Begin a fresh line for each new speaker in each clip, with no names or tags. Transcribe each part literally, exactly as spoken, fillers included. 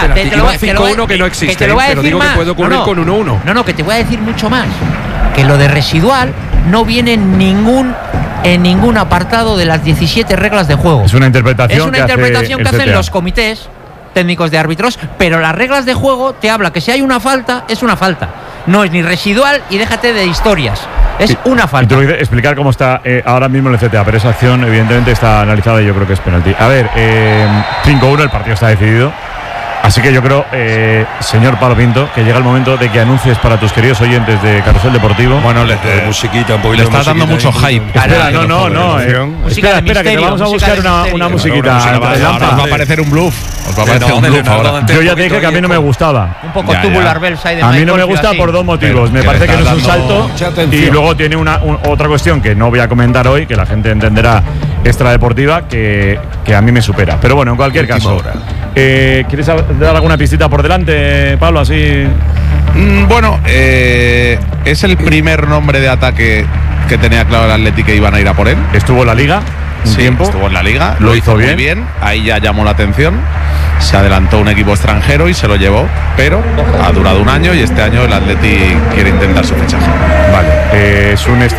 te, te lo voy, cinco uno que no existe, que te lo voy a
pero digo
más.
que puede ocurrir no, no, con uno uno.
No, no, que te voy a decir mucho más. Que lo de residual no viene en ningún en ningún apartado de las diecisiete reglas de juego.
Es una interpretación
Es una
que
interpretación
hace
que hacen los comités técnicos de árbitros, pero las reglas de juego te habla que si hay una falta, es una falta. No es ni residual y déjate de historias. Es una falta.
Y te voy a explicar cómo está eh, ahora mismo el C T A, pero esa acción evidentemente está analizada y yo creo que es penalti. A ver, eh, cinco uno, el partido está decidido. Así que yo creo, eh, señor Pablo Pinto, que llega el momento de que anuncies para tus queridos oyentes de Carrusel Deportivo.
Bueno, le, eh, musiquita, un
le está dando mucho hype.
Espera, no, no, no. Eh, espera, espera, que te vamos a buscar una, una musiquita.
Ahora va a aparecer un bluff. Os va a aparecer un bluff ahora.
Yo ya te dije que a mí no me gustaba.
Un poco tubular bells ahí de
A mí no me gusta por dos motivos. Me parece que no es un salto y luego tiene una otra cuestión que no voy a comentar hoy, que la gente entenderá extradeportiva, que, que a mí me supera. Pero bueno, en cualquier caso. Eh, ¿Quieres dar alguna pistita por delante, Pablo? Así.
Mm, bueno, eh, es el primer nombre de ataque que tenía claro el Atleti que iban a ir a por él.
Estuvo en la Liga un
sí,
tiempo.
Estuvo en la Liga,
lo,
lo
hizo,
hizo
bien.
muy bien. Ahí ya llamó la atención. Se adelantó un equipo extranjero y se lo llevó, pero ha durado un año y este año el Atleti quiere intentar su fichaje.
Vale, eh, es un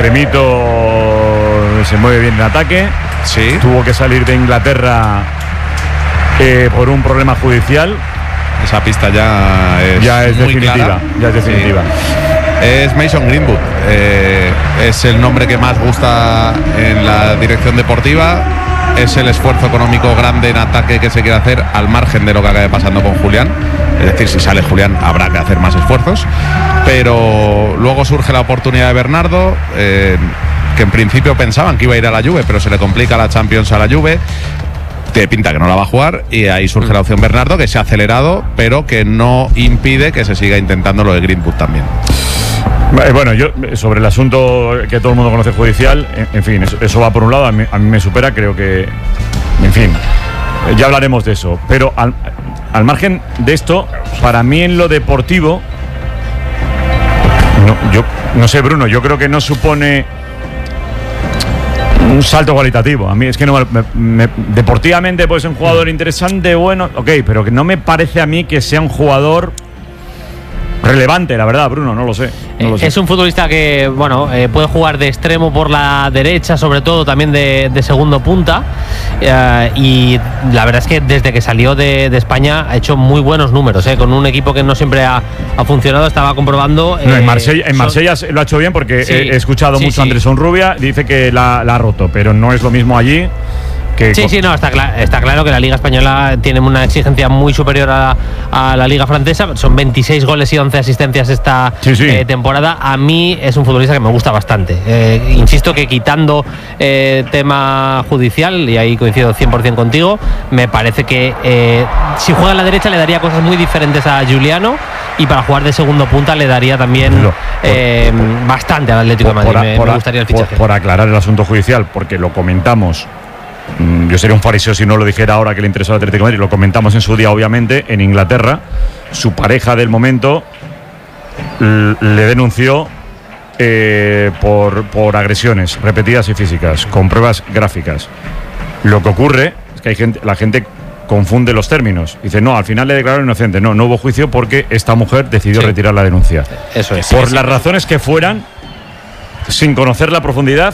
extremito, se mueve bien en ataque.
Sí.
Tuvo que salir de Inglaterra eh, por un problema judicial.
Esa pista ya es,
ya es
muy
definitiva.
clara.
Ya es definitiva.
Sí. Es Mason Greenwood. Eh, es el nombre que más gusta en la dirección deportiva. Es el esfuerzo económico grande en ataque que se quiere hacer al margen de lo que acabe pasando con Julián. Es decir, si sale Julián habrá que hacer más esfuerzos. Pero luego surge la oportunidad de Bernardo, eh, que en principio pensaban que iba a ir a la Juve, pero se le complica la Champions a la Juve. Te pinta que no la va a jugar y ahí surge la opción Bernardo, que se ha acelerado, pero que no impide que se siga intentando lo de Greenwood también.
Bueno, yo sobre el asunto que todo el mundo conoce judicial, en, en fin, eso, eso va por un lado, a mí, a mí me supera, creo que, en fin, ya hablaremos de eso. Pero al, al margen de esto, para mí en lo deportivo, no, yo no sé, Bruno, yo creo que no supone un salto cualitativo. A mí es que no me, me, deportivamente puede ser un jugador interesante, bueno, ok, pero que no me parece a mí que sea un jugador relevante, la verdad, Bruno, no lo sé. No lo sé.
Es un futbolista que, bueno, eh, puede jugar de extremo por la derecha, sobre todo también de, de segundo punta. Eh, y la verdad es que desde que salió de, de España ha hecho muy buenos números, eh, con un equipo que no siempre ha, ha funcionado. Estaba comprobando. Eh,
no, en Marsella, en Marsella son... lo ha hecho bien porque sí, he, he escuchado sí, mucho a sí. Andrés Onrubia, dice que la, la ha roto, pero no es lo mismo allí. Que
sí, sí, no, está, cl- está claro que la Liga Española tiene una exigencia muy superior a, a la Liga Francesa. Son veintiséis goles y once asistencias esta
sí, sí.
Eh, temporada. A mí es un futbolista que me gusta bastante. Eh, insisto que quitando eh, tema judicial, y ahí coincido cien por ciento contigo, me parece que eh, si juega en la derecha le daría cosas muy diferentes a Giuliano, y para jugar de segundo punta le daría también no, eh, por, bastante al Atlético
por,
de Madrid.
Por,
me,
por,
me gustaría el fichaje.
Por, por aclarar el asunto judicial, porque lo comentamos. Yo sería un fariseo si no lo dijera ahora que le interesó al Atlético de Madrid. Lo comentamos en su día, obviamente, en Inglaterra. Su pareja del momento l- le denunció eh, por, por agresiones repetidas y físicas, con pruebas gráficas. Lo que ocurre es que hay gente, la gente confunde los términos. Dice, no, al final le declararon inocente. No, no hubo juicio porque esta mujer decidió sí. retirar la denuncia.
Eso es.
Por
sí,
las
sí.
razones que fueran, sin conocer la profundidad,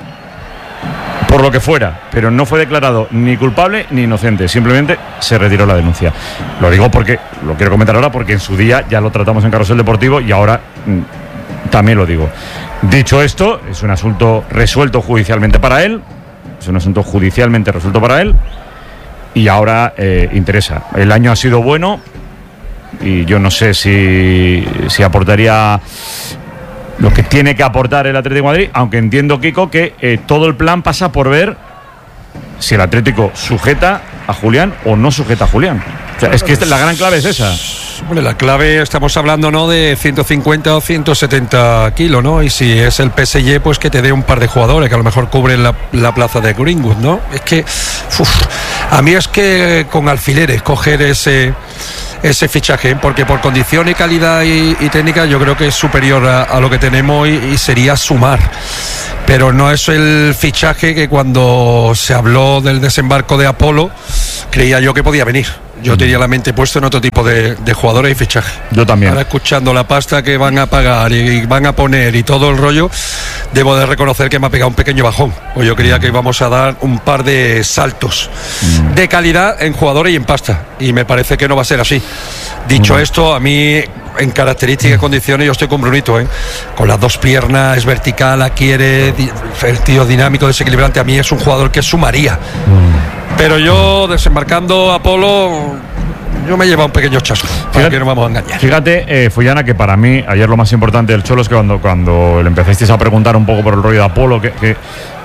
por lo que fuera, pero no fue declarado ni culpable ni inocente, simplemente se retiró la denuncia. Lo digo porque, lo quiero comentar ahora porque en su día ya lo tratamos en Carrusel Deportivo y ahora mmm, también lo digo. Dicho esto, es un asunto resuelto judicialmente para él, es un asunto judicialmente resuelto para él y ahora eh, interesa. El año ha sido bueno y yo no sé si, si aportaría lo que tiene que aportar el Atlético de Madrid, aunque entiendo, Kiko, que eh, todo el plan pasa por ver si el Atlético sujeta a Julián o no sujeta a Julián. O sea, es que esta, la gran clave es esa.
Hombre, la clave, estamos hablando, ¿no?, de ciento cincuenta o ciento setenta kilos, ¿no? Y si es el P S G, pues que te dé un par de jugadores que a lo mejor cubren la, la plaza de Greenwood, ¿no? Es que, uf, a mí es que con alfileres coger ese... ese fichaje, porque por condición y calidad y, y técnica yo creo que es superior a, a lo que tenemos y, y sería sumar, pero no es el fichaje que cuando se habló del desembarco de Apolo creía yo que podía venir. Yo tenía la mente puesta en otro tipo de, de jugadores y fichajes.
Yo también.
Ahora, escuchando la pasta que van a pagar y van a poner y todo el rollo, debo de reconocer que me ha pegado un pequeño bajón. Pues yo creía que íbamos a dar un par de saltos mm. de calidad en jugadores y en pasta. Y me parece que no va a ser así. Dicho mm. esto, a mí, en características y condiciones, yo estoy con Brunito, ¿eh? Con las dos piernas, es vertical, la quiere, el tío dinámico, desequilibrante. A mí es un jugador que sumaría. Mm. Pero yo, desembarcando a Polo, yo me he llevado un pequeño chasco. Para fíjate, que no vamos a engañar.
Fíjate, eh, Fullana, que para mí, ayer lo más importante del Cholo es que cuando, cuando le empezasteis a preguntar un poco por el rollo de Apolo, que, que, eh,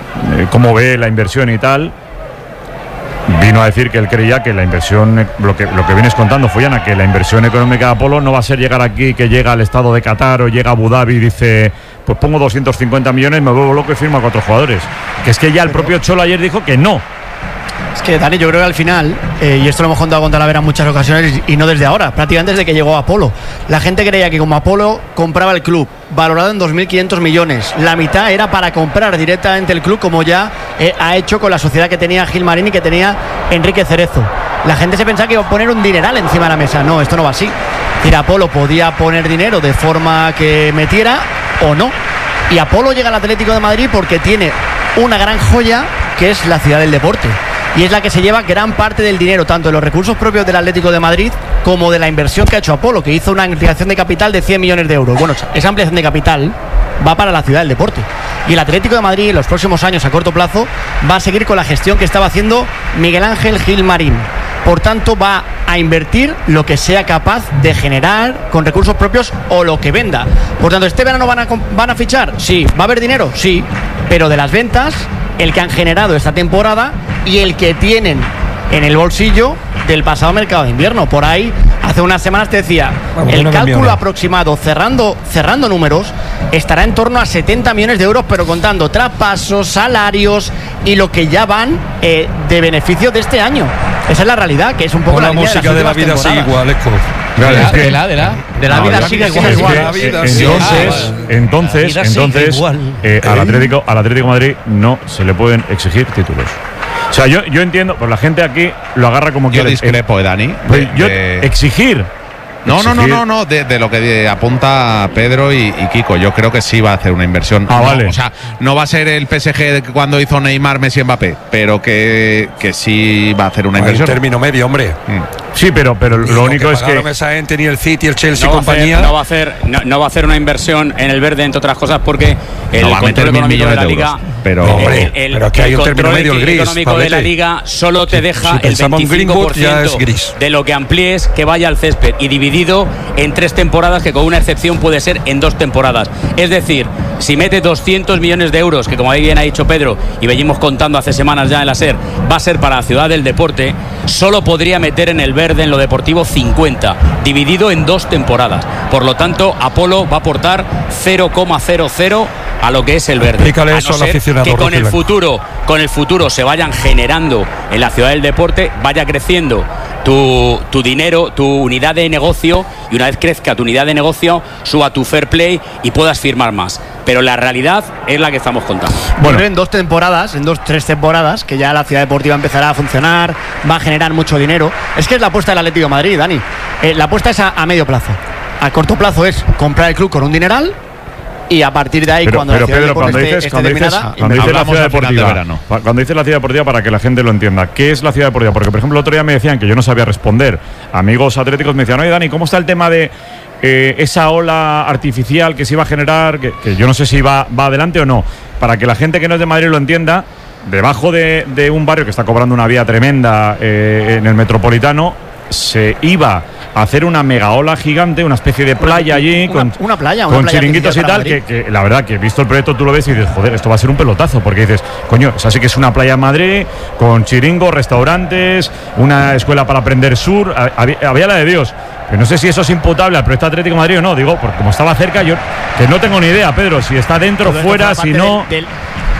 cómo ve la inversión y tal, vino a decir que él creía que la inversión, lo que, lo que vienes contando, Fullana, que la inversión económica de Apolo no va a ser llegar aquí, que llega al estado de Qatar o llega a Abu Dhabi y dice, pues pongo doscientos cincuenta millones, me vuelvo loco y firmo a cuatro jugadores. Que es que ya el propio Cholo ayer dijo que no.
Es que, Dani, yo creo que al final, eh, y esto lo hemos contado con Talavera en muchas ocasiones, y no desde ahora, prácticamente desde que llegó Apolo, la gente creía que como Apolo compraba el club, valorado en dos mil quinientos millones, la mitad era para comprar directamente el club, como ya eh, ha hecho con la sociedad que tenía Gilmarín y que tenía Enrique Cerezo. La gente se pensaba que iba a poner un dineral encima de la mesa. No, esto no va así. Es decir, Apolo podía poner dinero de forma que metiera o no. Y Apolo llega al Atlético de Madrid porque tiene una gran joya, que es la ciudad del deporte. Y es la que se lleva gran parte del dinero, tanto de los recursos propios del Atlético de Madrid como de la inversión que ha hecho Apolo, que hizo una ampliación de capital de cien millones de euros. Bueno, esa ampliación de capital va para la ciudad del deporte. Y el Atlético de Madrid en los próximos años, a corto plazo, va a seguir con la gestión que estaba haciendo Miguel Ángel Gilmarín. Por tanto, va a invertir lo que sea capaz de generar con recursos propios o lo que venda. Por tanto, ¿este verano van a, van a fichar? Sí. ¿Va a haber dinero? Sí. Pero de las ventas, el que han generado esta temporada y el que tienen en el bolsillo del pasado mercado de invierno. Por ahí, hace unas semanas te decía, Vamos, el cálculo aproximado, cerrando, cerrando números, estará en torno a setenta millones de euros, pero contando traspasos, salarios y lo que ya van eh, de beneficio de este año. Esa es la realidad, que es un poco
la,
la
música de, de la vida
temporadas.
sigue igual, Eco.
De la, de la, de la, de la
no,
vida
ya,
sigue
es
igual.
que,
igual.
eh,
La vida
entonces,
sigue
entonces,
La vida
entonces
sigue igual.
eh, al Atlético, al Atlético de Madrid no se le pueden exigir títulos. O sea, yo, yo entiendo, pues la gente aquí lo agarra como
yo
quiere.
Yo discrepo, eh, Dani.
De, yo,
de...
Exigir.
No, no, no, no, no, de, de lo que apunta Pedro y, y Kiko. Yo creo que sí va a hacer una inversión.
Ah,
no,
vale.
O sea, no va a ser el P S G cuando hizo Neymar, Messi, Mbappé, pero que, que sí va a hacer una inversión.
En término medio, hombre.
Mm.
Sí, pero, pero
Ni
lo único
que
es que
esa gente, ni el City, el Chelsea
no
y compañía.
Hacer, no, va a hacer, no, no va a hacer una inversión en el verde, entre otras cosas, porque el
no va a
control
meter mil
económico de la
de
liga.
euros, pero,
el,
hombre,
el,
pero que hay
el
un término
control
medio, el gris,
económico
Pablete.
de la liga solo te deja
si
el
pensamos en
veinticinco por ciento
Greenwood, ya es gris.
de lo que amplíes que vaya al césped y dividido en tres temporadas, que con una excepción puede ser en dos temporadas. Es decir, si mete doscientos millones de euros, que como bien ha dicho Pedro y venimos contando hace semanas ya en la SER, va a ser para la ciudad del deporte, solo podría meter en el verde, en lo deportivo, cincuenta, dividido en dos temporadas. Por lo tanto, Apolo va a aportar cero coma cero cero a lo que es el verde.
Explícale
a no
eso al
ser
aficionado
que con el
rojiblanco.
futuro, con el futuro se vayan generando en la ciudad del deporte, vaya creciendo tu, tu dinero, tu unidad de negocio, y una vez crezca tu unidad de negocio, suba tu fair play y puedas firmar más. Pero la realidad es la que estamos contando.
Bueno, en dos temporadas, en dos, tres temporadas, que ya la ciudad deportiva empezará a funcionar, va a generar mucho dinero. Es que es la apuesta del Atlético de Madrid, Dani. Eh, la apuesta es a, a medio plazo. A corto plazo es comprar el club con un dineral, y a partir de ahí,
pero,
cuando
pero
la ciudad
Pedro,
deportiva
cuando
esté,
dices,
esté
cuando dices,
terminada,
cuando dices la
hablamos
ciudad
al final de
deportiva,
verano.
cuando dices la ciudad deportiva, para que la gente lo entienda, ¿qué es la ciudad deportiva? Porque, por ejemplo, el otro día me decían que yo no sabía responder. Amigos atléticos me decían, oye, Dani, ¿cómo está el tema de eh, esa ola artificial que se iba a generar? Que, que yo no sé si va, va adelante o no. Para que la gente que no es de Madrid lo entienda, debajo de, de un barrio que está cobrando una vía tremenda eh, en el Metropolitano, se iba a hacer una mega ola gigante, una especie de playa allí,
una,
con,
una playa, una
con
playa
chiringuitos y
artificial
tal,
para
que, que la verdad que visto el proyecto tú lo ves y dices, joder, esto va a ser un pelotazo, porque dices, coño, esa sí que es una playa en Madrid, con chiringos, restaurantes, una escuela para aprender sur, había, había la de Dios. Pero no sé si eso es imputable al proyecto Atlético de Madrid o no, digo, porque como estaba cerca, yo que no tengo ni idea, Pedro, si está dentro,
Todo
fuera,
esto
si
forma
no...
parte del, del,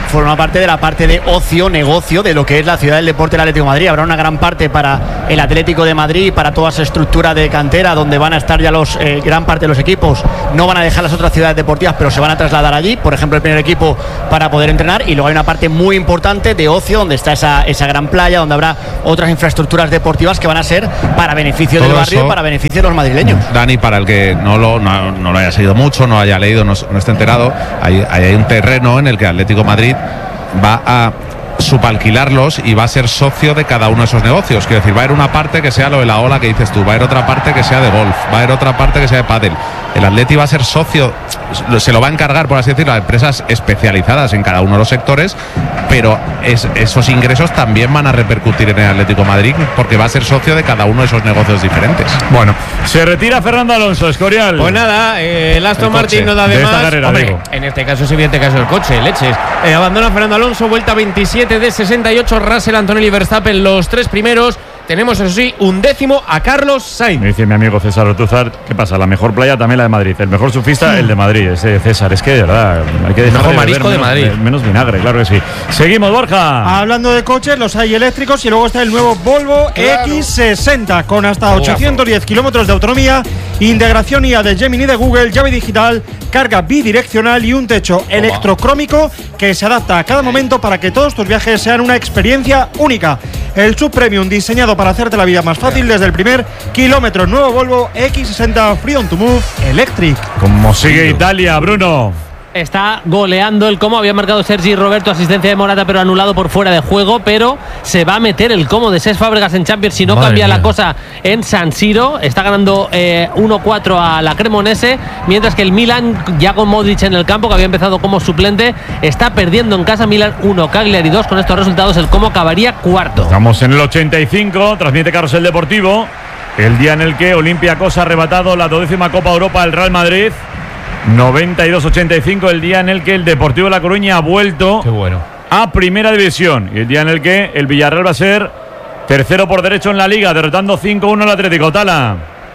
forma parte de la parte de ocio, negocio de lo que es la ciudad del deporte del Atlético de Madrid. Habrá una gran parte para el Atlético de Madrid, para toda esa estructura de cantera donde van a estar ya los eh, gran parte de los equipos. No van a dejar las otras ciudades deportivas, pero se van a trasladar allí, por ejemplo el primer equipo, para poder entrenar. Y luego hay una parte muy importante de ocio donde está esa, esa gran playa, donde habrá otras infraestructuras deportivas que van a ser para beneficio
Todo
del barrio
eso,
y para beneficio de los madrileños.
Dani, para el que no lo, no, no lo haya seguido mucho, no haya leído, no, no esté enterado, hay, hay un terreno en el que Atlético Madrid va a subalquilarlos y va a ser socio de cada uno de esos negocios. Quiero decir, va a haber una parte que sea lo de la ola que dices tú, va a haber otra parte que sea de golf, va a haber otra parte que sea de pádel. El Atleti va a ser socio, se lo va a encargar, por así decirlo, a empresas especializadas en cada uno de los sectores, pero es, esos ingresos también van a repercutir en el Atlético de Madrid porque va a ser socio de cada uno de esos negocios diferentes.
Bueno, se retira Fernando Alonso, Escorial.
Pues nada, eh, el Aston
El
Martin
coche
no da de,
de esta
más.
carrera,
Hombre,
digo.
en este caso es evidente caso el coche, leches. Eh, abandona Fernando Alonso, vuelta veintisiete de sesenta y ocho, Russell, Antonelli, Verstappen los tres primeros. Tenemos, eso sí, un décimo a Carlos Sainz.
Me dice mi amigo César Ortúzar, ¿qué pasa? La mejor playa también la de Madrid. El mejor surfista, el de Madrid. Ese César, es que de verdad, hay que dejar
mejor
de
marisco
beber
de
menos,
Madrid.
de- menos vinagre, claro que sí. Seguimos, Borja.
Hablando de coches, los hay eléctricos y luego está el nuevo Volvo equis sesenta con hasta ochocientos diez kilómetros de autonomía, integración I A de Gemini de Google, llave digital, carga bidireccional y un techo electrocrómico que se adapta a cada momento para que todos tus viajes sean una experiencia única. El sub premium diseñado para hacerte la vida más fácil desde el primer kilómetro. Nuevo Volvo equis sesenta Freedom to Move Electric.
Como sigue Italia, Bruno.
Está goleando el Como. Había marcado Sergi Roberto, asistencia de Morata, pero anulado por fuera de juego. Pero se va a meter el Como de Cesc Fábregas en Champions si no
Madre
cambia
mía.
la cosa en San Siro. Está ganando eh, uno cuatro a la Cremonese, mientras que el Milan, ya con Modric en el campo, que había empezado como suplente, está perdiendo en casa. Milan uno, Cagliari dos. Con estos resultados el Como acabaría cuarto.
Estamos en el ochenta y cinco, transmite Carrusel Deportivo. El día en el que Olympiacos ha arrebatado la duodécima Copa Europa al Real Madrid. noventa y dos ochenta y cinco, el día en el que el Deportivo de La Coruña ha vuelto
Qué bueno.
a Primera División. Y el día en el que el Villarreal va a ser tercero por derecho en la Liga, derrotando cinco uno al Atlético. Tala.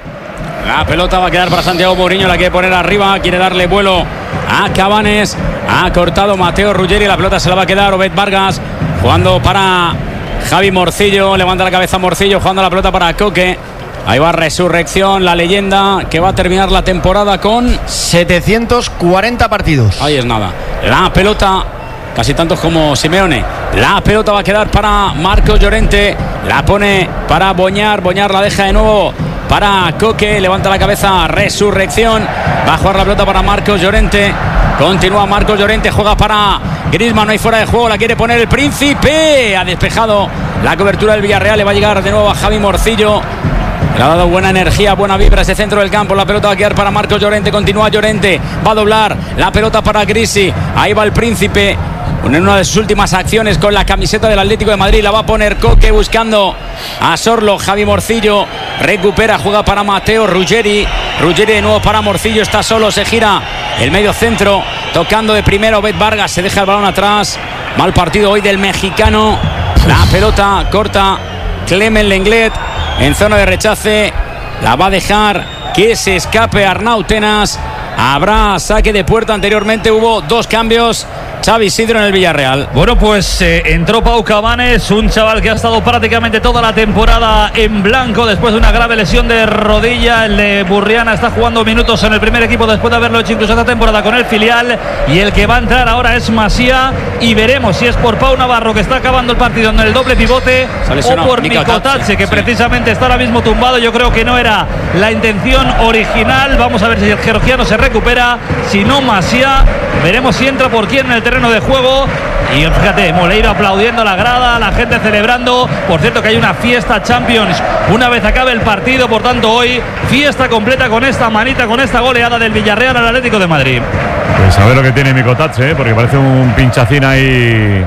La pelota va a quedar para Santiago Mourinho, la quiere poner arriba, quiere darle vuelo a Cabanes. Ha cortado Mateo Ruggeri, la pelota se la va a quedar Obed Vargas, jugando para Javi Morcillo, levanta la cabeza Morcillo, jugando la pelota para Coque. Ahí va Resurrección, la leyenda que va a terminar la temporada con
setecientos cuarenta partidos.
ahí es nada. La pelota, casi tantos como Simeone. La pelota va a quedar para Marcos Llorente. La pone para Boñar. Boñar la deja de nuevo para Coque. Levanta la cabeza Resurrección. Va a jugar la pelota para Marcos Llorente. Continúa Marcos Llorente. Juega para Griezmann. No hay fuera de juego. La quiere poner el Príncipe. Ha despejado la cobertura del Villarreal. Le va a llegar de nuevo a Javi Morcillo. Le ha dado buena energía, buena vibra ese centro del campo. La pelota va a quedar para Marcos Llorente. Continúa Llorente. Va a doblar la pelota para Grisi. Ahí va el Príncipe. En una de sus últimas acciones con la camiseta del Atlético de Madrid. La va a poner Coque buscando a Sorlo. Javi Morcillo recupera, juega para Mateo Ruggeri. Ruggeri de nuevo para Morcillo. Está solo, se gira el medio centro. Tocando de primero Obed Vargas. Se deja el balón atrás. Mal partido hoy del mexicano. La pelota corta Clement Lenglet en zona de rechace. La va a dejar que se escape Arnau Tenas. Habrá saque de puerta. Anteriormente hubo dos cambios. Xavi Isidro en el Villarreal.
Bueno, pues eh, entró Pau Cabanes, un chaval que ha estado prácticamente toda la temporada en blanco después de una grave lesión de rodilla. El de Burriana está jugando minutos en el primer equipo después de haberlo hecho incluso esta temporada con el filial. Y el que va a entrar ahora es Masía. Y veremos si es por Pau Navarro, que está acabando el partido en el doble pivote, o por Micotache, que
sí.
precisamente está ahora mismo tumbado. Yo creo que no era la intención original. Vamos a ver si el georgiano se recupera. Si no, Masía. Veremos si entra por quién en el terreno de juego. Y fíjate, Moleiro aplaudiendo a la grada, la gente celebrando. Por cierto, que hay una fiesta Champions una vez acabe el partido. Por tanto, hoy fiesta completa con esta manita, con esta goleada del Villarreal al Atlético de Madrid.
Pues a ver lo que tiene Micotache, ¿eh? Porque parece un pinchacín ahí.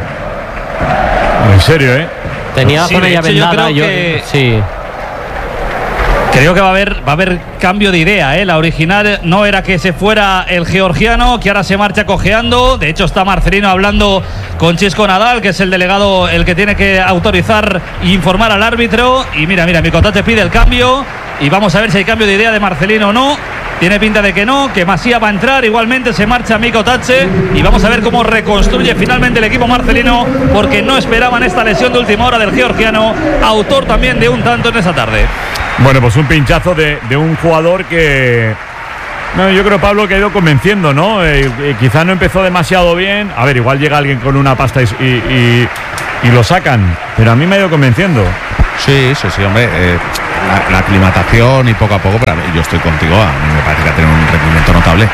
En serio, ¿eh?
Tenía la
Sí,
zona
de
ya
hecho, yo
vendada.
creo
Yo,
que-
sí.
Creo que va a haber, va a haber cambio de idea, ¿eh? La original no era que se fuera el georgiano, que ahora se marcha cojeando. De hecho, está Marcelino hablando con Chisco Nadal, que es el delegado, el que tiene que autorizar e informar al árbitro. Y mira, mira, Micotache pide el cambio. Y vamos a ver si hay cambio de idea de Marcelino o no. tiene pinta de que no, que Masía va a entrar, igualmente se marcha Miko Tache y vamos a ver cómo reconstruye finalmente el equipo marcelino, porque no esperaban esta lesión de última hora del georgiano, autor también de un tanto en esa tarde.
Bueno, pues un pinchazo de, de un jugador que... No, yo creo, Pablo, que ha ido convenciendo, ¿no? Eh, eh, quizás no empezó demasiado bien. A ver, igual llega alguien con una pasta y, y, y, y lo sacan, pero a mí me ha ido convenciendo.
Sí, sí, sí, hombre. Eh, la, la aclimatación y poco a poco, pero a mí, yo estoy contigo. A mí me parece que ha tenido un rendimiento notable.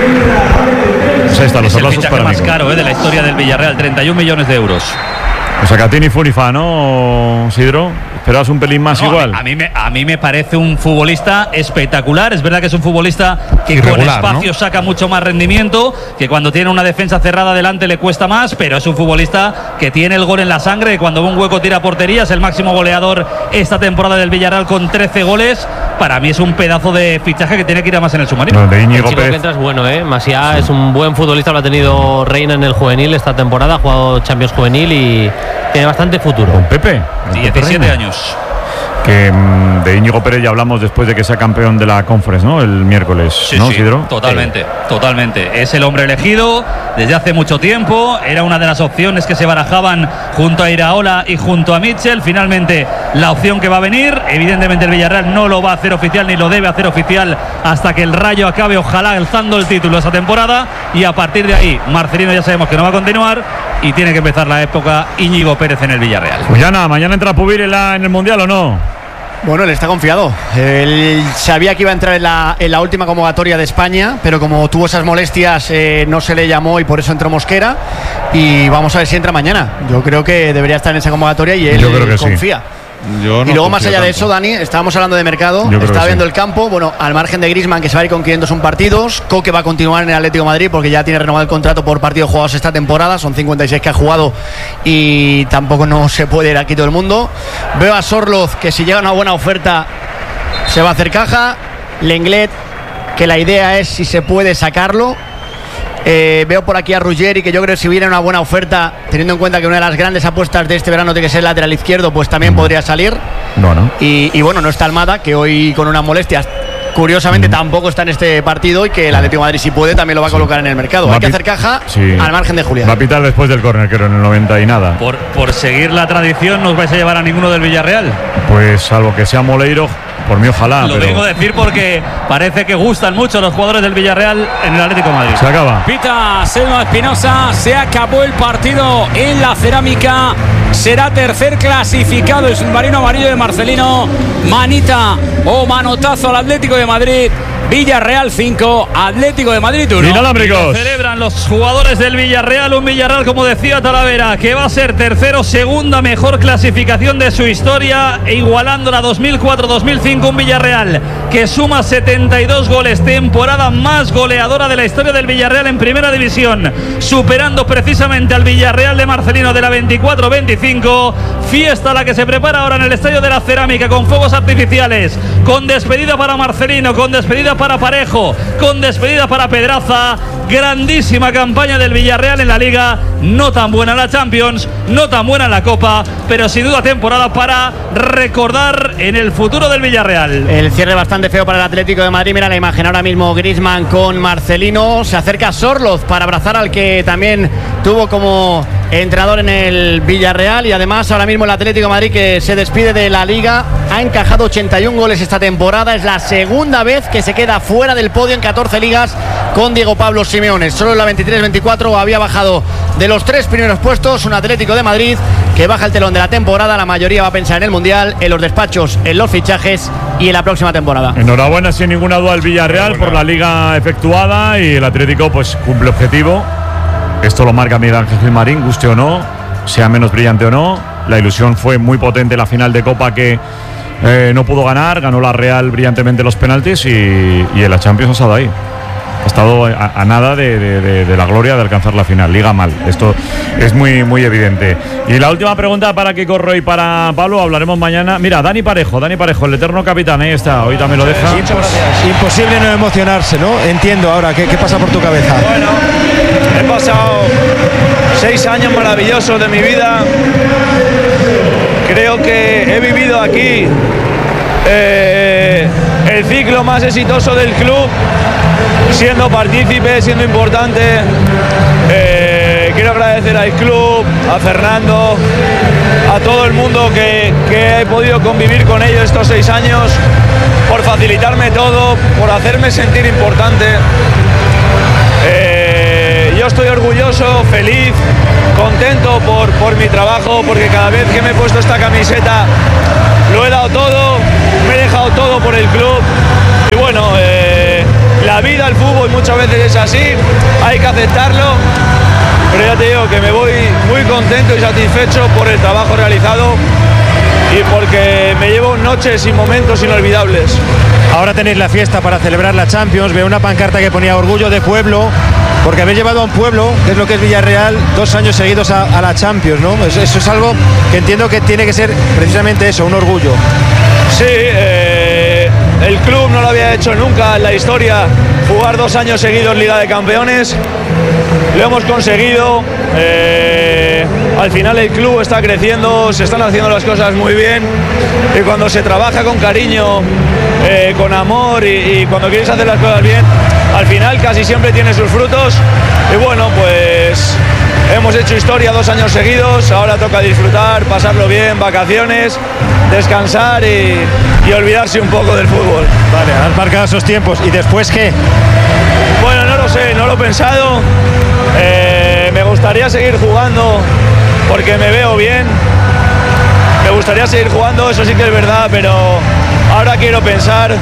Pues ahí están los
es el
aplausos
fichaje
para
más
Nico.
caro eh, de la historia del Villarreal, treinta y un millones de euros.
O sea, Catini Funifa, ¿no, Sidro? ¿Esperabas un pelín más
No,
igual?
A mí, a, mí me, a mí me parece un futbolista espectacular. Es verdad que es un futbolista que
Irregular,
con espacio, ¿no?, saca mucho más rendimiento, que cuando tiene una defensa cerrada delante le cuesta más, pero es un futbolista que tiene el gol en la sangre. Cuando ve un hueco tira portería. Es el máximo goleador esta temporada del Villarreal con trece goles. Para mí es un pedazo de fichaje que tiene que ir a más en el submarino.
No, de
El
Íñigo
chico que
Pérez.
entra es bueno, ¿eh? Masía es un buen futbolista, lo ha tenido Reina en el juvenil esta temporada, ha jugado Champions Juvenil y tiene bastante futuro.
Con Pepe.
diecisiete años.
Que mm, de Íñigo Pérez ya hablamos después de que sea campeón de la Conference, ¿no? El miércoles,
Sí,
¿no,
sí,
Sidro?
totalmente,
Sí.
totalmente. Es el hombre elegido desde hace mucho tiempo. Era una de las opciones que se barajaban junto a Iraola y junto a Mitchell. Finalmente, la opción que va a venir. Evidentemente, el Villarreal no lo va a hacer oficial ni lo debe hacer oficial hasta que el Rayo acabe, ojalá, alzando el título esa temporada. Y a partir de ahí, Marcelino ya sabemos que no va a continuar y tiene que empezar la época Íñigo Pérez en el Villarreal.
Pues ya nada, mañana entra Pubir en, la, en el Mundial, ¿o no?
Bueno, él está confiado. Él sabía que iba a entrar en la, en la última convocatoria de España, pero como tuvo esas molestias eh, no se le llamó y por eso entró Mosquera. Y vamos a ver si entra mañana. Yo creo que debería estar en esa convocatoria y él
Yo creo que
confía.
sí.
Yo no
y luego, más
confío
allá de
tanto.
eso, Dani, estábamos hablando de mercado,
Yo creo
estaba
que
viendo
sí.
el campo, bueno, al margen de Griezmann, que se va a ir con quinientos un partidos. Coque va a continuar en el Atlético de Madrid porque ya tiene renovado el contrato por partidos jugados esta temporada, son cincuenta y seis que ha jugado y tampoco no se puede ir aquí todo el mundo. Veo a Sorloz, que si llega una buena oferta se va a hacer caja. Lenglet, que la idea es si se puede sacarlo. Eh, veo por aquí a Ruggeri, que yo creo que si viene una buena oferta, teniendo en cuenta que una de las grandes apuestas de este verano tiene que ser el lateral izquierdo, pues también podría salir.
Bueno.
Y, y bueno, no está Almada, que hoy con unas molestias curiosamente tampoco está en este partido y que el Atlético de Madrid, si puede, también lo va a colocar en el mercado.
Va
Hay que
a pi-
hacer caja
Sí.
al margen de Julián.
Va a pitar después del córner, creo, en el noventa y nada.
Por, por seguir la tradición, no os vais a llevar a ninguno del Villarreal.
Pues salvo que sea Moleiro, por mí ojalá.
Lo
pero
vengo a decir porque parece que gustan mucho los jugadores del Villarreal en el Atlético de Madrid.
se acaba.
Pita Selma Espinosa, se acabó el partido en la Cerámica. Será tercer clasificado el submarino amarillo de Marcelino. Manita o manotazo al Atlético de Madrid. Villarreal cinco, Atlético de Madrid uno.
Inalámbricos.
Celebran los jugadores del Villarreal, un Villarreal, como decía Talavera, que va a ser tercero, segunda mejor clasificación de su historia, e igualando la dos mil cuatro dos mil cinco, un Villarreal que suma setenta y dos goles, temporada más goleadora de la historia del Villarreal en primera división, superando precisamente al Villarreal de Marcelino de la veinticuatro veinticinco. Fiesta la que se prepara ahora en el Estadio de la Cerámica, con fuegos artificiales, con despedida para Marcelino, con despedida para Parejo, con despedida para Pedraza. Grandísima campaña del Villarreal en la Liga, no tan buena en la Champions, no tan buena en la Copa, pero sin duda temporada para recordar en el futuro del Villarreal.
El cierre bastante feo para el Atlético de Madrid. Mira la imagen ahora mismo, Griezmann con Marcelino. Se acerca Sorloz para abrazar al que también tuvo como entrenador en el Villarreal. Y además ahora mismo el Atlético de Madrid, que se despide de la Liga, ha encajado ochenta y un goles esta temporada. Es la segunda vez que se queda fuera del podio en catorce ligas con Diego Pablo Simeone. Solo en la veintitrés veinticuatro había bajado de los tres primeros puestos. Un Atlético de Madrid que baja el telón de la temporada. La mayoría va a pensar en el Mundial, en los despachos, en los fichajes y en la próxima temporada.
Enhorabuena sin ninguna duda al Villarreal por la liga efectuada, y el Atlético pues cumple objetivo. Esto lo marca Miguel Ángel Marín, guste o no, sea menos brillante o no. La ilusión fue muy potente en la final de Copa, que eh, no pudo ganar, ganó la Real brillantemente los penaltis, y, y en la Champions ha estado ahí. Ha estado a, a nada de, de, de, de la gloria de alcanzar la final. Liga mal, esto es muy, muy evidente. Y la última pregunta para Kiko Roy y para Pablo, hablaremos mañana. Mira, Dani Parejo, Dani Parejo, el eterno capitán, ahí está, hoy también lo deja.
Imposible no emocionarse, ¿no? Entiendo ahora, ¿qué, qué pasa por tu cabeza?
Bueno, he pasado seis años maravillosos de mi vida. Creo que he vivido aquí eh, el ciclo más exitoso del club, siendo partícipe, siendo importante. Eh, quiero agradecer al club, a Fernando, a todo el mundo que, que he podido convivir con ellos estos seis años, por facilitarme todo, por hacerme sentir importante. Eh, yo estoy orgulloso, feliz, contento por, por mi trabajo, porque cada vez que me he puesto esta camiseta lo he dado todo, me he dejado todo por el club. Y bueno, eh, la vida, el fútbol muchas veces es así, hay que aceptarlo, pero ya te digo que me voy muy contento y satisfecho por el trabajo realizado y porque me llevo noches y momentos inolvidables.
Ahora tenéis la fiesta para celebrar la Champions. Veo una pancarta que ponía orgullo de pueblo, porque habéis llevado a un pueblo, que es lo que es Villarreal, dos años seguidos a, a la Champions, ¿no? Eso, eso es algo que entiendo que tiene que ser precisamente eso, un orgullo.
Sí, eh, el club no lo había hecho nunca en la historia, jugar dos años seguidos Liga de Campeones. Lo hemos conseguido. Eh, al final el club está creciendo, se están haciendo las cosas muy bien y cuando se trabaja con cariño, eh, con amor y, y cuando quieres hacer las cosas bien, al final casi siempre tiene sus frutos. Y bueno, pues hemos hecho historia dos años seguidos, ahora toca disfrutar, pasarlo bien, vacaciones, descansar y, y olvidarse un poco del fútbol.
Vale, has marcado esos tiempos. ¿Y después qué?
Bueno, no lo sé, no lo he pensado. Eh, me gustaría seguir jugando porque me veo bien. Me gustaría seguir jugando, eso sí que es verdad, pero ahora quiero pensar,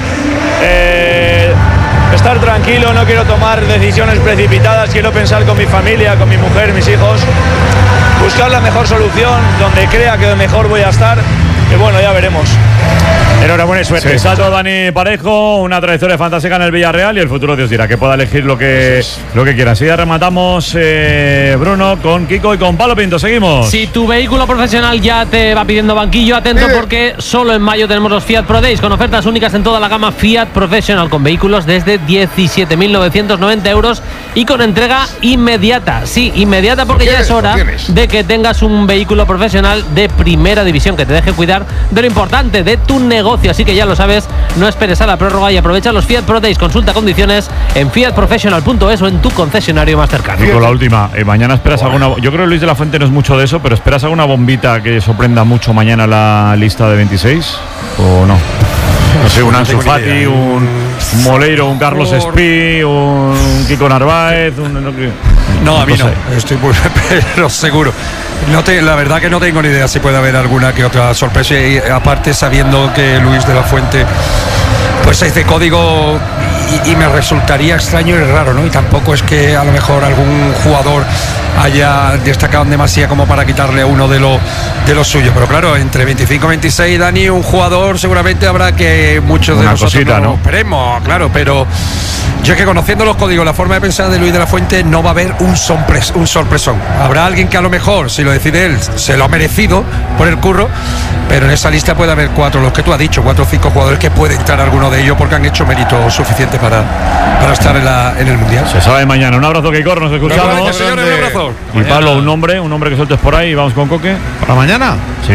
eh, estar tranquilo, no quiero tomar decisiones precipitadas, quiero pensar con mi familia, con mi mujer, mis hijos, buscar la mejor solución, donde crea que mejor voy a estar, y bueno, ya veremos.
Enhorabuena y suerte.
Sí, salto Dani Parejo, una trayectoria fantástica en el Villarreal y el futuro Dios dirá, que pueda elegir lo que, lo que quiera. Así ya rematamos, eh, Bruno, con Kiko y con Pablo Pinto. Seguimos.
Si tu vehículo profesional ya te va pidiendo banquillo, atento porque solo en mayo tenemos los Fiat Pro Days con ofertas únicas en toda la gama Fiat Professional, con vehículos desde diecisiete mil novecientos noventa euros y con entrega inmediata. Sí, inmediata, porque ya es hora de que tengas un vehículo profesional de primera división que te deje cuidar de lo importante, de tu negocio. Así que ya lo sabes, no esperes a la prórroga y aprovecha los Fiat Pro Days. Consulta condiciones en fiat professional punto es o en tu concesionario más cercano.
Y con la última, eh, mañana esperas alguna. Yo creo que Luis de la Fuente no es mucho de eso, pero ¿esperas alguna bombita que sorprenda mucho mañana la lista de veintiséis? ¿O no? No sé, un Ansu Fati, un Moleiro, un Carlos Espí, un Kiko Narváez. Un, no,
no, a mí no.
no.
Estoy muy pero seguro. No te, la verdad que no tengo ni idea si puede haber alguna que otra sorpresa. Y aparte, sabiendo que Luis de la Fuente pues es de código y, y me resultaría extraño y raro, ¿no? Y tampoco es que a lo mejor algún jugador haya destacado demasiado como para quitarle a uno de los de los suyos. Pero claro, entre veinticinco y veintiséis, Dani, un jugador seguramente habrá que muchos de
Una
nosotros
cosita,
no,
¿no?
esperemos, claro, pero yo es que conociendo los códigos, la forma de pensar de Luis de la Fuente, no va a haber un, sorpres, un sorpresón. Habrá alguien que a lo mejor, si lo decide él, se lo ha merecido por el curro, pero en esa lista puede haber cuatro, los que tú has dicho, cuatro o cinco jugadores que puede entrar alguno de ellos porque han hecho mérito suficiente para, para estar en, la, en el Mundial.
Se sabe mañana. Un abrazo, Keikor, nos escuchamos.
Gracias, señores, un abrazo.
Y Pablo, un nombre, un nombre que sueltes por ahí y vamos con Coque.
¿Para mañana?
Sí.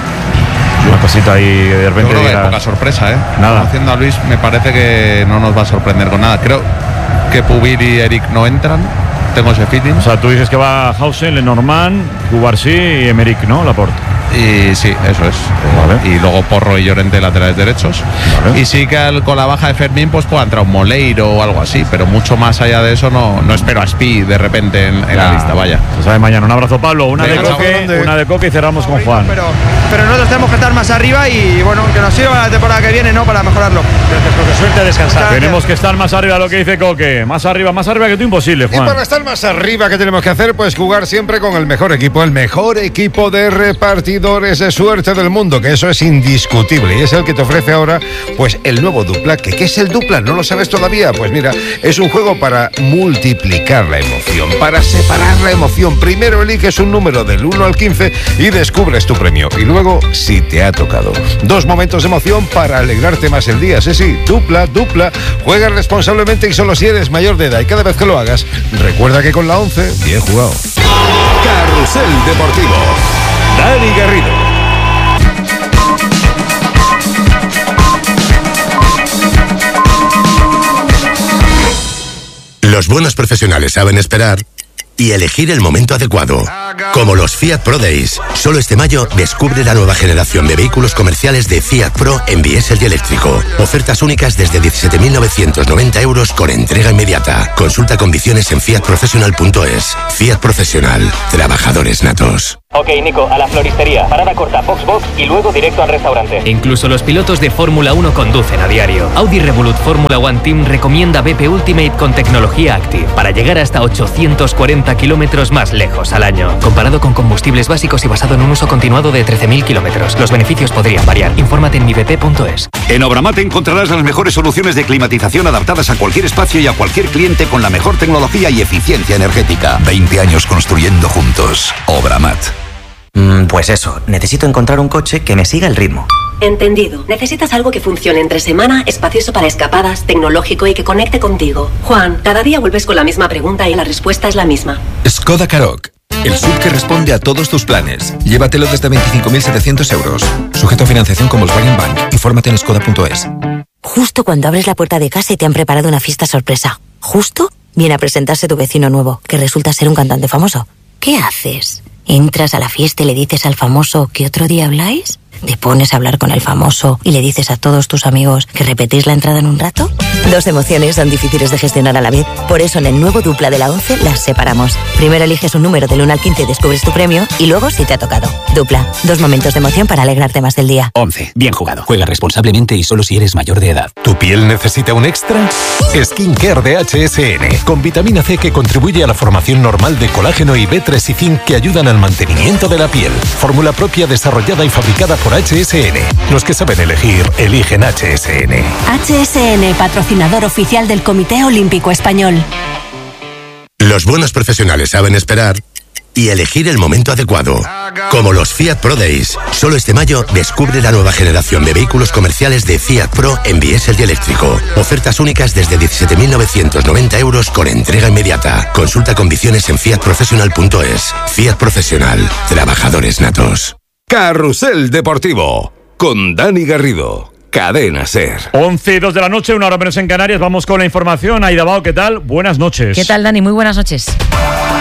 Una cosita ahí de repente.
Yo creo que
diga,
hay poca sorpresa, ¿eh?
Nada.
Haciendo a Luis, me parece que no nos va a sorprender con nada. Creo que Pubir y Eric no entran. Tengo ese feeling.
O sea, tú dices que va Hausen, Lenormand, Cubarsí y Emerick, ¿no? Laporte.
Y sí, eso es.
Vale.
Y luego Porro y Llorente, laterales derechos.
Vale.
Y sí que al, con la baja de Fermín pues pueda entrar un Moleiro o algo así, pero mucho más allá de eso no, no espero a Spi de repente en, en la lista, vaya.
Se sabe mañana. Un abrazo, Pablo. Una
Venga,
de Coque,
grande.
una de Coque y cerramos con Juan.
Pero, pero nosotros tenemos que estar más arriba y bueno, que nos sirva la temporada que viene, ¿no? Para mejorarlo.
Gracias, Coque. Suerte a descansar.
Tenemos que estar más arriba de lo que dice Coque. Más arriba, más arriba que tú, imposible,
Y
Juan.
para estar más arriba, ¿qué tenemos que hacer? Pues jugar siempre con el mejor equipo, el mejor equipo de repartidores de suerte del mundo, que eso es indiscutible y es el que te ofrece ahora pues el nuevo Dupla. ¿Que qué es el Dupla? ¿No lo sabes todavía? Pues mira, es un juego para multiplicar la emoción, para separar la emoción. Primero eliges un número del uno al quince y descubres tu premio, y luego, si te ha tocado, dos momentos de emoción para alegrarte más el día. Sí, sí, Dupla, Dupla. Juega responsablemente y solo si eres mayor de edad, y cada vez que lo hagas, recuerda que con la once, bien jugado.
Carrusel Deportivo.
Dani Garrido.
Los buenos profesionales saben esperar y elegir el momento adecuado. Como los Fiat Pro Days. Solo este mayo descubre la nueva generación de vehículos comerciales de Fiat Pro en diésel y eléctrico. Ofertas únicas desde diecisiete mil novecientos noventa euros con entrega inmediata. Consulta condiciones en fiat professional punto es. Fiat Profesional. Trabajadores natos.
Ok, Nico, a la floristería. Parada corta, box box y luego directo al restaurante.
Incluso los pilotos de Fórmula uno conducen a diario. Audi Revolut Fórmula One Team recomienda B P Ultimate con tecnología Active para llegar hasta ochocientos cuarenta kilómetros más lejos al año. Comparado con combustibles básicos y basado en un uso continuado de trece mil kilómetros. Los beneficios podrían variar. Infórmate en mi b p punto es.
En Obramat encontrarás las mejores soluciones de climatización adaptadas a cualquier espacio y a cualquier cliente con la mejor tecnología y eficiencia energética.
veinte años construyendo juntos. Obramat.
Mm, pues eso, necesito encontrar un coche que me siga el ritmo.
Entendido. Necesitas algo que funcione entre semana, espacioso para escapadas, tecnológico y que conecte contigo. Juan, cada día vuelves con la misma pregunta y la respuesta es la misma.
Skoda Karoq. El S U V que responde a todos tus planes. Llévatelo desde veinticinco mil setecientos euros. Sujeto a financiación con Volkswagen Bank. Infórmate en skoda punto es.
Justo cuando abres la puerta de casa y te han preparado una fiesta sorpresa. Justo viene a presentarse tu vecino nuevo, que resulta ser un cantante famoso. ¿Qué haces? ¿Entras a la fiesta y le dices al famoso que otro día habláis? ¿Te pones a hablar con el famoso y le dices a todos tus amigos que repetís la entrada en un rato? Dos emociones son difíciles de gestionar a la vez. Por eso en el nuevo Dupla de la once las separamos. Primero eliges un número del uno al quince y descubres tu premio, y luego si te ha tocado. Dupla, dos momentos de emoción para alegrarte más del día.
once. Bien jugado. Juega responsablemente y solo si eres mayor de edad.
¿Tu piel necesita un extra? Skincare de H S N, con vitamina C que contribuye a la formación normal de colágeno y B tres y zinc que ayudan al mantenimiento de la piel. Fórmula propia desarrollada y fabricada por H S N. Los que saben elegir, eligen H S N.
H S N, patrocinador oficial del Comité Olímpico Español.
Los buenos profesionales saben esperar y elegir el momento adecuado. Como los Fiat Pro Days. Solo este mayo descubre la nueva generación de vehículos comerciales de Fiat Pro en diésel y eléctrico. Ofertas únicas desde diecisiete mil novecientos noventa euros con entrega inmediata. Consulta condiciones en fiat professional punto es. Fiat Profesional. Trabajadores natos.
Carrusel Deportivo con Dani Garrido. Cadena Ser.
once y dos de la noche, una hora menos en Canarias. Vamos con la información. Aida Bao, ¿qué tal? Buenas noches.
¿Qué tal, Dani? Muy buenas noches.